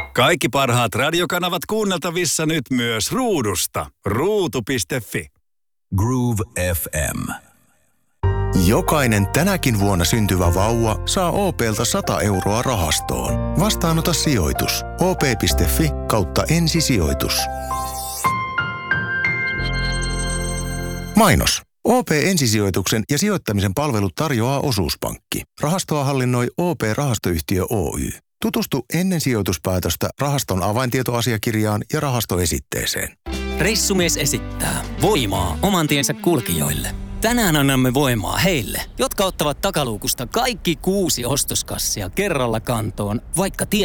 Kaikki parhaat radiokanavat kuunneltavissa nyt myös ruudusta. Ruutu.fi. Groove FM. Jokainen tänäkin vuonna syntyvä vauva saa OP:lta 100 euroa rahastoon. Vastaanota sijoitus. op.fi/ensisijoitus. Mainos. OP-ensisijoituksen ja sijoittamisen palvelut tarjoaa Osuuspankki. Rahastoa hallinnoi OP-rahastoyhtiö Oy. Tutustu ennen sijoituspäätöstä rahaston avaintietoasiakirjaan ja rahastoesitteeseen. Reissumies esittää voimaa oman tiensä kulkijoille. Tänään annamme voimaa heille, jotka ottavat takaluukusta kaikki 6 ostoskassia kerralla kantoon, vaikka